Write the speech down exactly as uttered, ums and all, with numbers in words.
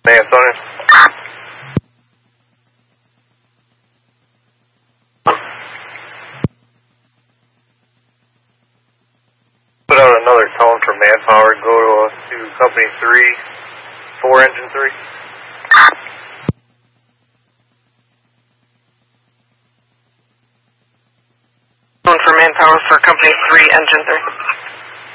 Antonio. Put out another tone for manpower. Go to, uh, to company three, four engine three. Tone for manpower for company three, engine three.